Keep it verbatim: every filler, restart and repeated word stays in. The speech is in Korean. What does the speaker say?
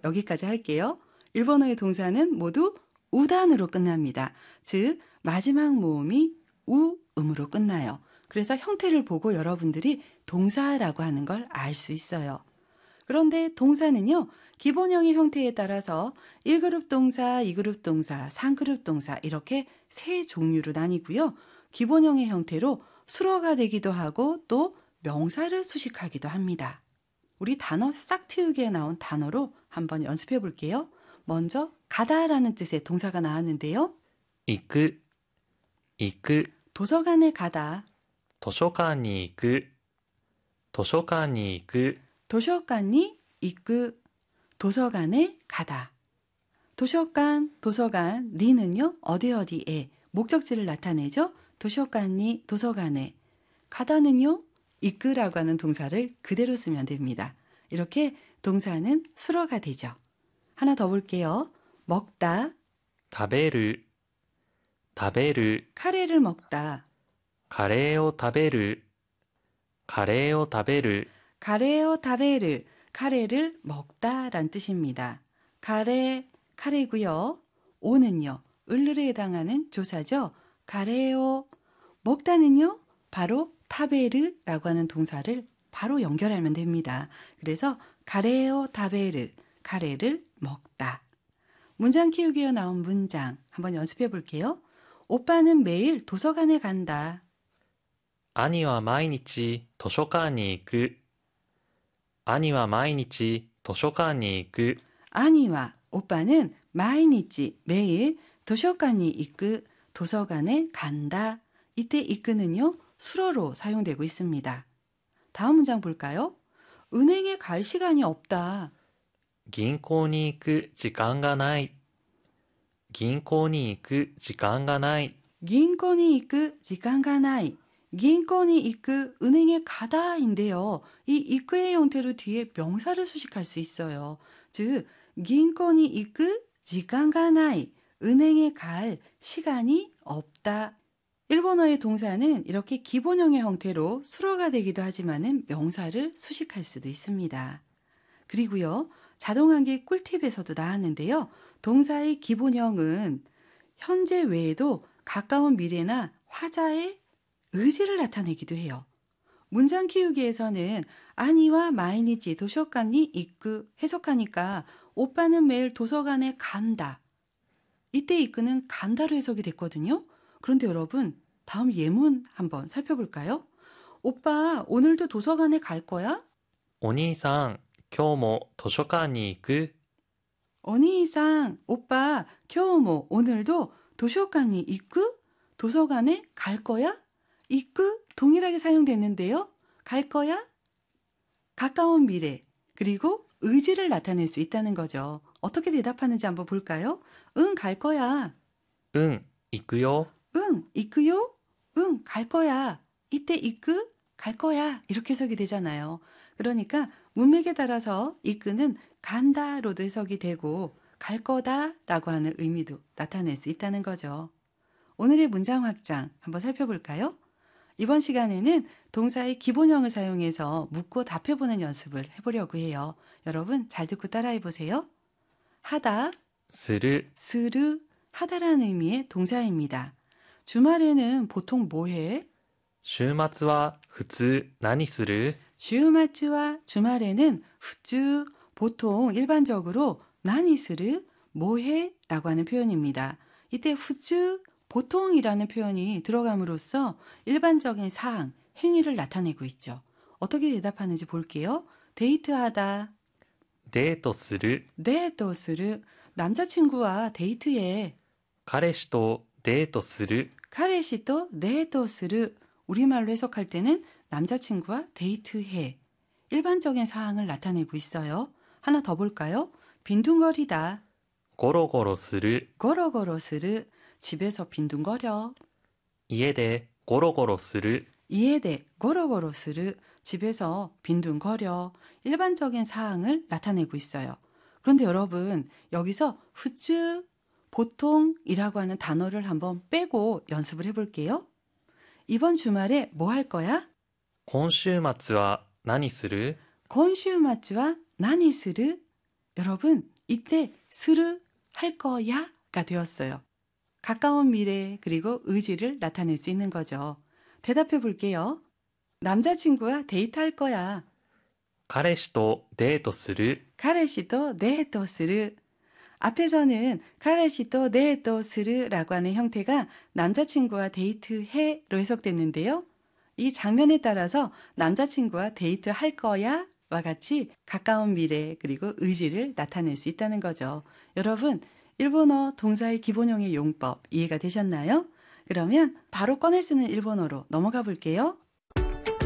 여기까지 할게요. 일본어의 동사는 모두 우단으로 끝납니다. 즉 마지막 모음이 우음으로 끝나요. 그래서 형태를 보고 여러분들이 동사라고 하는 걸 알 수 있어요. 그런데 동사는요, 기본형의 형태에 따라서 일 그룹 동사, 이 그룹 동사, 삼 그룹 동사 이렇게 세 종류로 나뉘고요. 기본형의 형태로 수로가 되기도 하고 또 명사를 수식하기도 합니다. 우리 단어 싹틔우기에 나온 단어로 한번 연습해 볼게요. 먼저 가다라는 뜻의 동사가 나왔는데요. 行く、行く、 도서관에 가다, 図書館に行く、図書館に行く、 도서관이 이끄, 도서관에 가다. 도서관, 도서관, 니는요 어디 어디에 목적지를 나타내죠. 도서관이 도서관에, 가다는요 이끄라고 하는 동사를 그대로 쓰면 됩니다. 이렇게 동사는 수로가 되죠. 하나 더 볼게요. 먹다, 食べる、食べる、 카레를 먹다, カレーを食べる、カレーを食べる、 카레오 타베르, 카레를 먹다 란 뜻입니다. 카레, 카레고요. 오는요, 을르르에 해당하는 조사죠. 카레오, 먹다는요, 바로 타베르라고 하는 동사를 바로 연결하면 됩니다. 그래서 카레오 타베르, 카레를 먹다. 문장 키우기에 나온 문장 한번 연습해 볼게요. 오빠는 매일 도서관에 간다. 兄は毎日図書館に行く。兄は毎日図書館に行く。 아니와 오빠는 마이니치 매일 도서관에 이끄 도서관에 간다. 이때 이끄는요 수로로 사용되고 있습니다. 다음 문장 볼까요? 은행에 갈 시간이 없다. 銀行に行く時間がない。銀行に行く時間がない。 銀行に行く 시간가 나이.銀行に行く 은행에 가다인데요. 이 이끄의 형태로 뒤에 명사를 수식할 수 있어요. 즉, 銀行に行く 시간가 나이. 은행에 갈 시간이 없다. 일본어의 동사는 이렇게 기본형의 형태로 수로가 되기도 하지만은 명사를 수식할 수도 있습니다. 그리고요, 자동환기 꿀팁에서도 나왔는데요. 동사의 기본형은 현재 외에도 가까운 미래나 화자의 의지를 나타내기도 해요. 문장 키우기에서는 아니와 마이니치 도서관이 이끄 해석하니까 오빠는 매일 도서관에 간다. 이때 이끄는 간다로 해석이 됐거든요. 그런데 여러분, 다음 예문 한번 살펴볼까요? 오빠, 오늘도 도서관에 갈 거야? お兄さん、今日も図書館に行く？ 어니이상, 오빠, 겨우모, 오늘도 도서관에 이끄? 도서관에 갈 거야? 이끄? 동일하게 사용됐는데요. 갈 거야? 가까운 미래, 그리고 의지를 나타낼 수 있다는 거죠. 어떻게 대답하는지 한번 볼까요? 응, 갈 거야. うん、行くよ。 응, 이끄요? 응, 갈 거야. 이때 이끄? 갈 거야. 이렇게 해석이 되잖아요. 그러니까 문맥에 따라서 이끄는 간다로도 해석이 되고 갈 거다라고 하는 의미도 나타낼 수 있다는 거죠. 오늘의 문장 확장 한번 살펴볼까요? 이번 시간에는 동사의 기본형을 사용해서 묻고 답해보는 연습을 해보려고 해요. 여러분 잘 듣고 따라해보세요. 하다, する、 스르, 하다라는 의미의 동사입니다. 주말에는 보통 뭐 해? 週末は普通何する？ 슈마츠와 주말에는 후주, 보통 일반적으로 나니스르, 뭐해? 라고 하는 표현입니다. 이때 후주, 보통이라는 표현이 들어감으로써 일반적인 사항, 행위를 나타내고 있죠. 어떻게 대답하는지 볼게요. 데이트하다, デートする、 데이트스르, 남자친구와 데이트해, 彼氏とデートする、 카레시또 데이트스르, 우리말로 해석할 때는 남자친구와 데이트해. 일반적인 사항을 나타내고 있어요. 하나 더 볼까요? 빈둥거리다, ゴロゴロする、 고로고로스르, 집에서 빈둥거려. 家でゴロゴロする、 이에대 고로고로스르, 집에서 빈둥거려. 일반적인 사항을 나타내고 있어요. 그런데 여러분, 여기서 후츠, 보통이라고 하는 단어를 한번 빼고 연습을 해볼게요. 이번 주말에 뭐 할 거야? 今週末は何する？ 곤슈마츠와 나니스르. 여러분, 이때 스르 할 거야가 되었어요. 가까운 미래 그리고 의지를 나타낼 수 있는 거죠. 대답해 볼게요. 남자친구와 데이트할 거야. 彼氏とデートする 카레시도 데이토 스르. 앞에서는 카레시도 데이토 스르라고 하는 형태가 남자친구와 데이트해로 해석됐는데요. 이 장면에 따라서 남자친구와 데이트할 거야 와 같이 가까운 미래 그리고 의지를 나타낼 수 있다는 거죠. 여러분, 일본어 동사의 기본형의 용법 이해가 되셨나요? 그러면 바로 꺼내 쓰는 일본어로 넘어가 볼게요.